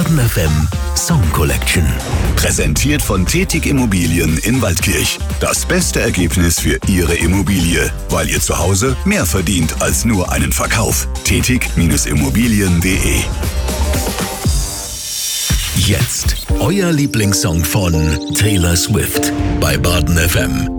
Baden FM Song Collection. Präsentiert von Tetig Immobilien in Waldkirch. Das beste Ergebnis für Ihre Immobilie, weil ihr zu Hause mehr verdient als nur einen Verkauf. Tetig-Immobilien.de. Jetzt euer Lieblingssong von Taylor Swift bei Baden FM.